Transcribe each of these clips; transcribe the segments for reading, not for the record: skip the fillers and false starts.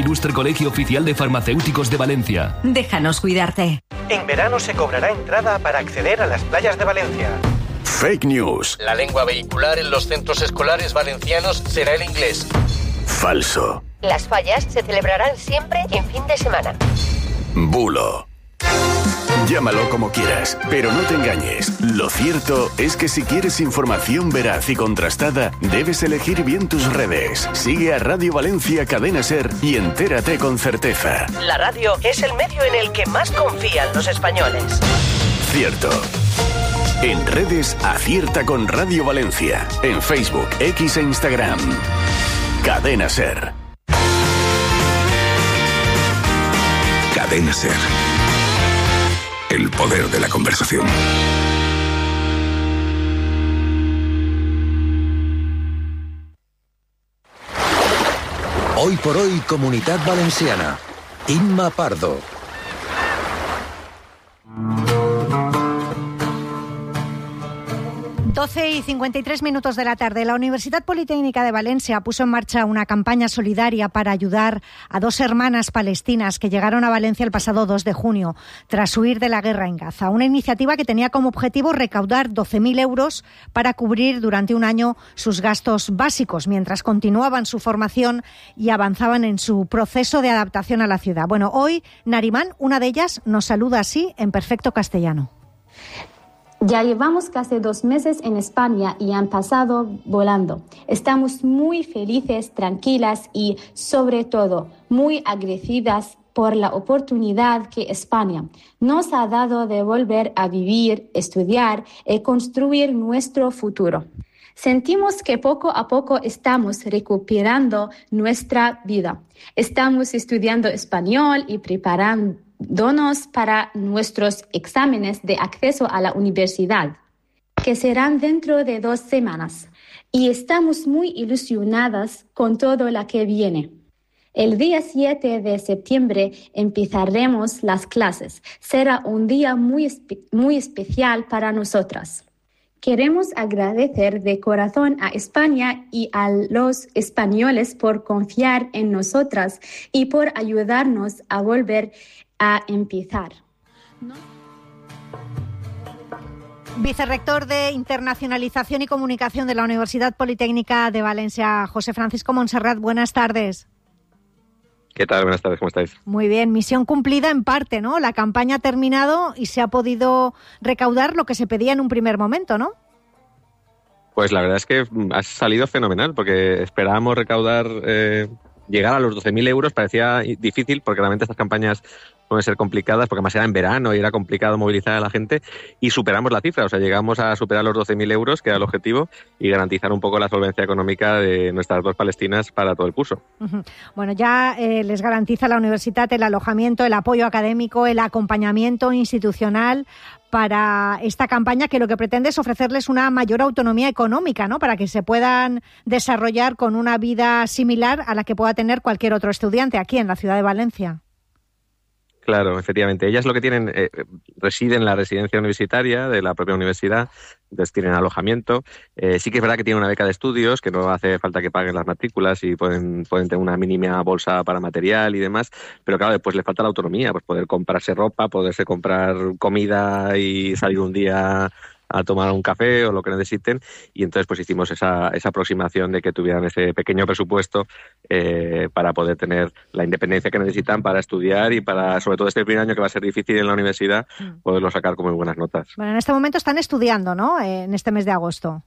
ilustre Colegio Oficial de Farmacéuticos de Valencia. Déjanos cuidarte. En verano se cobrará entrada para acceder a las playas de Valencia. Fake news. La lengua vehicular en los centros escolares valencianos será el inglés. Falso. Las fallas se celebrarán siempre en fin de semana. Bulo. Llámalo como quieras, pero no te engañes. Lo cierto es que si quieres información veraz y contrastada, debes elegir bien tus redes. Sigue a Radio Valencia Cadena Ser y entérate con certeza. La radio es el medio en el que más confían los españoles. Cierto. En redes, acierta con Radio Valencia. En Facebook, X e Instagram. Cadena Ser. Cadena Ser. El poder de la conversación. Hoy por hoy, Comunitat Valenciana. Imma Pardo. Y 53 minutos de la tarde. La Universidad Politécnica de Valencia puso en marcha una campaña solidaria para ayudar a 2 hermanas palestinas que llegaron a Valencia el pasado 2 de junio tras huir de la guerra en Gaza. Una iniciativa que tenía como objetivo recaudar 12.000 euros para cubrir durante un año sus gastos básicos mientras continuaban su formación y avanzaban en su proceso de adaptación a la ciudad. Bueno, hoy Narimán, una de ellas, nos saluda así en perfecto castellano. Ya llevamos casi 2 meses en España y han pasado volando. Estamos muy felices, tranquilas y, sobre todo, muy agradecidas por la oportunidad que España nos ha dado de volver a vivir, estudiar y construir nuestro futuro. Sentimos que poco a poco estamos recuperando nuestra vida. Estamos estudiando español y preparándonos para nuestros exámenes de acceso a la universidad, que serán dentro de 2 semanas. Y estamos muy ilusionadas con todo lo que viene. El día 7 de septiembre empezaremos las clases. Será un día muy especial para nosotras. Queremos agradecer de corazón a España y a los españoles por confiar en nosotras y por ayudarnos a volver a empezar. Vicerrector de Internacionalización y Comunicación de la Universidad Politécnica de Valencia, José Francisco Montserrat, buenas tardes. ¿Qué tal? Buenas tardes, ¿cómo estáis? Muy bien, misión cumplida en parte, ¿no? La campaña ha terminado y se ha podido recaudar lo que se pedía en un primer momento, ¿no? Pues la verdad es que ha salido fenomenal, porque esperábamos recaudar, llegar a los 12.000 euros, parecía difícil, porque realmente estas campañas pueden ser complicadas, porque además era en verano y era complicado movilizar a la gente, y superamos la cifra, o sea, llegamos a superar los 12.000 euros, que era el objetivo, y garantizar un poco la solvencia económica de nuestras 2 palestinas para todo el curso. Bueno, ya les garantiza la universidad el alojamiento, el apoyo académico, el acompañamiento institucional para esta campaña, que lo que pretende es ofrecerles una mayor autonomía económica, ¿no? Para que se puedan desarrollar con una vida similar a la que pueda tener cualquier otro estudiante aquí en la ciudad de Valencia. Claro, efectivamente. Ellas lo que tienen, residen en la residencia universitaria de la propia universidad, entonces tienen alojamiento. Sí que es verdad que tienen una beca de estudios, que no hace falta que paguen las matrículas y pueden tener una mínima bolsa para material y demás, pero claro, después les falta la autonomía, pues poder comprarse ropa, poderse comprar comida y salir un día a tomar un café o lo que necesiten, y entonces pues hicimos esa aproximación de que tuvieran ese pequeño presupuesto para poder tener la independencia que necesitan para estudiar y para, sobre todo este primer año que va a ser difícil en la universidad, poderlo sacar con muy buenas notas. Bueno, en este momento están estudiando, ¿no? En este mes de agosto.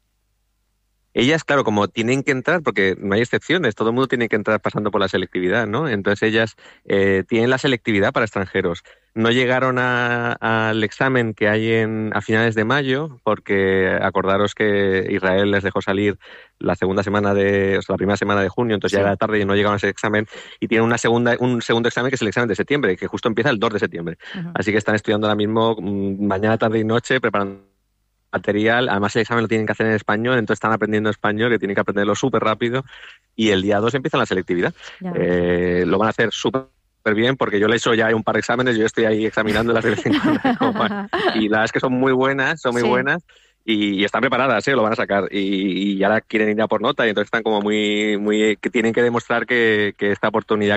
Ellas, claro, como tienen que entrar, porque no hay excepciones, todo el mundo tiene que entrar pasando por la selectividad, ¿no? Entonces ellas tienen la selectividad para extranjeros. No llegaron al examen que hay a finales de mayo, porque acordaros que Israel les dejó salir la primera semana de junio, entonces ya era tarde y no llegaron a ese examen, y tienen un segundo examen que es el examen de septiembre, que justo empieza el 2 de septiembre. Uh-huh. Así que están estudiando ahora mismo, mañana, tarde y noche, preparando material. Además el examen lo tienen que hacer en español, entonces están aprendiendo español, que tienen que aprenderlo súper rápido, y el día 2 empieza la selectividad. Lo van a hacer súper bien, porque yo le he hecho ya un par de exámenes, yo estoy ahí examinándolas de vez en cuando, y la verdad es que son muy buenas, y están preparadas, lo van a sacar, y ahora quieren ir a por nota, y entonces están como muy que tienen que demostrar que esta oportunidad